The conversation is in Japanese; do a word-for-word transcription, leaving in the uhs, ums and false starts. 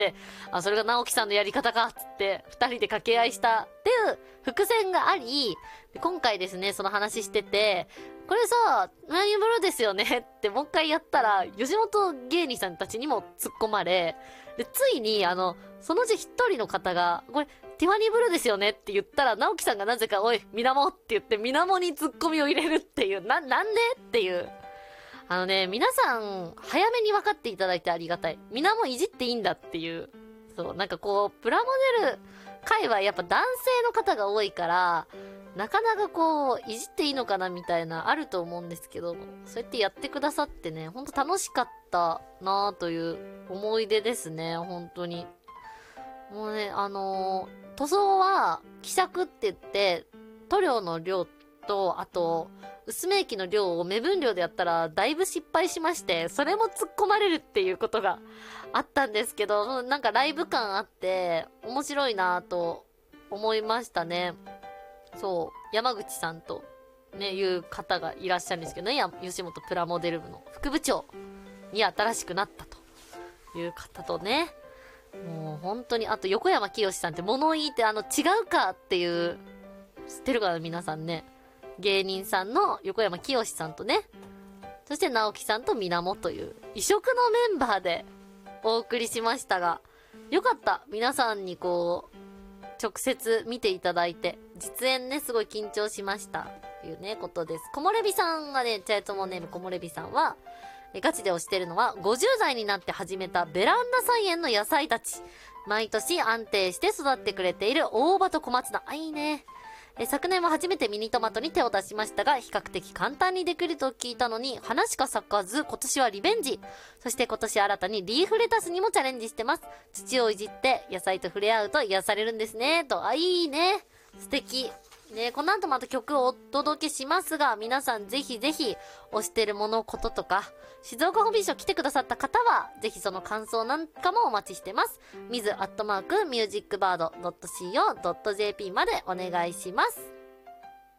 て、あ、それが直樹さんのやり方かっつって二人で掛け合いしたっていう伏線があり、今回ですね、その話してて、これさ、何ブルーですよねってもう一回やったら、吉本芸人さんたちにも突っ込まれ、で、ついに、あの、そのうち一人の方が、これ、ティファニーブルーですよねって言ったら、直樹さんがなぜか、おい、みなもって言って、みなもに突っ込みを入れるっていう、な、なんでっていう。あのね、皆さん、早めに分かっていただいてありがたい。みなもいじっていいんだっていう。そう、なんかこう、プラモデル界はやっぱ男性の方が多いから、なかなかこう、いじっていいのかなみたいな、あると思うんですけど、そうやってやってくださってね、ほんと楽しかったなぁという思い出ですね、本当に。もうね、あのー、塗装は、希釈って言って、塗料の量と、あと、薄め液の量を目分量でやったら、だいぶ失敗しまして、それも突っ込まれるっていうことがあったんですけど、なんかライブ感あって、面白いなぁと思いましたね。そう、山口さんと、ね、いう方がいらっしゃるんですけどね、や吉本プラモデル部の副部長に新しくなったという方とね、もう本当に、あと横山清さんって物言いってあの違うかっていう、知ってるかな皆さんね。芸人さんの横山清さんとね、そして直樹さんとみなもという異色のメンバーでお送りしましたが、よかった。皆さんにこう、直接見ていただいて、実演ね、すごい緊張しました。というね、ことです。木漏れ日さんがね、チャイトモネーム木漏れ日さんは、ガチで推してるのは、ごじゅう代になって始めたベランダ菜園の野菜たち。毎年安定して育ってくれている大葉と小松菜。あ、いいね。え昨年は初めてミニトマトに手を出しましたが、比較的簡単にできると聞いたのに、花しか咲かず、今年はリベンジ。そして今年新たにリーフレタスにもチャレンジしてます。土をいじって野菜と触れ合うと癒されるんですね。と、あ、いいね。素敵。ね、この後また曲をお届けしますが、皆さんぜひぜひ推してるものこととか、静岡ホビーショー来てくださった方は、ぜひその感想なんかもお待ちしてます。みずアットマークミュージックバードドットシーオードットジェーピー までお願いします。